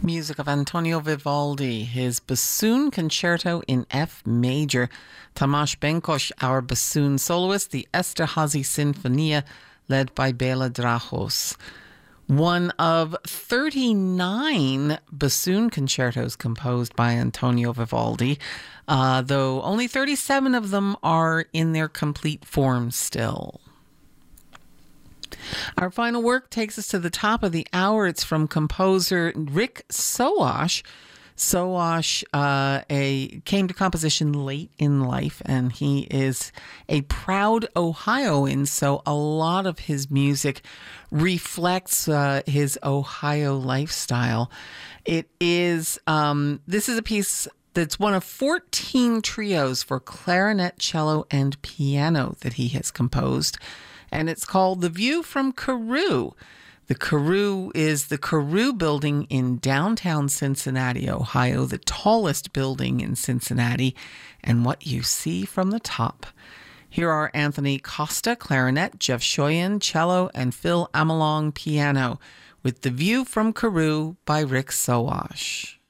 Music of Antonio Vivaldi, his bassoon concerto in F major. Tamas Benkosh, our bassoon soloist, the Esterhazy Sinfonia, led by Bela Drachos. One of 39 bassoon concertos composed by Antonio Vivaldi, though only 37 of them are in their complete form still. Our final work takes us to the top of the hour. It's from composer Rick Soash. Soash came to composition late in life, and he is a proud Ohioan, so a lot of his music reflects his Ohio lifestyle. This is a piece that's one of 14 trios for clarinet, cello, and piano that he has composed. And it's called The View from Carew. The Carew is the Carew Building in downtown Cincinnati, Ohio, the tallest building in Cincinnati, and what you see from the top. Here are Anthony Costa, clarinet, Jeff Shoyan, cello, and Phil Amelong, piano, with The View from Carew by Rick Soash.